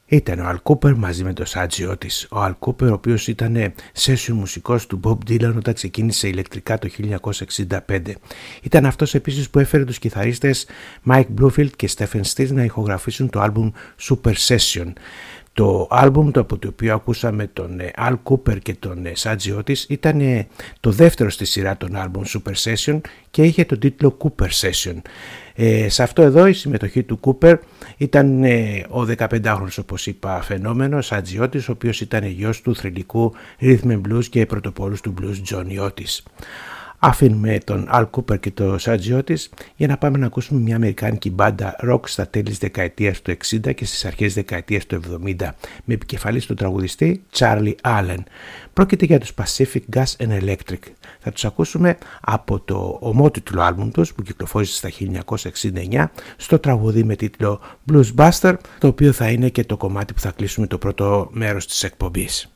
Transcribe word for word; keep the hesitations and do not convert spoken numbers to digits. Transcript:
ήταν ο Al Kooper μαζί με τον Sadie Otis. Ο Al Kooper, ο οποίος ήταν session μουσικός του Bob Dylan όταν ξεκίνησε ηλεκτρικά το χίλια εννιακόσια εξήντα πέντε. Ήταν αυτός επίσης που έφερε τους κιθαρίστες Mike Bloomfield και Stephen Stills να ηχογραφήσουν το άλμπουμ Super Session. Το άλμπουμ το από το οποίο ακούσαμε τον Al Kooper και τον Sadie Otis ήταν το δεύτερο στη σειρά των άλμπουμ Super Session και είχε τον τίτλο Cooper Session. Ε, σε αυτό εδώ η συμμετοχή του Cooper ήταν ε, ο δεκαπεντάχρονος, όπως είπα, φαινόμενος Sadie Otis, ο οποίος ήταν γιος του θρυλικού rhythm and blues και πρωτοπόρους του blues Johnny Otis. Αφήνουμε τον Al Kooper και το Sadie Otis για να πάμε να ακούσουμε μια αμερικάνικη μπάντα rock στα τέλη της δεκαετίας του εξήντα και στις αρχές της δεκαετίας του εβδομήντα με επικεφαλής τον τραγουδιστή Charlie Allen. Πρόκειται για τους Pacific Gas and Electric. Θα τους ακούσουμε από το ομότιτλο άλμπουμ τους που κυκλοφόρησε στα χίλια εννιακόσια εξήντα εννιά στο τραγουδί με τίτλο Blues Buster, το οποίο θα είναι και το κομμάτι που θα κλείσουμε το πρώτο μέρος της εκπομπής.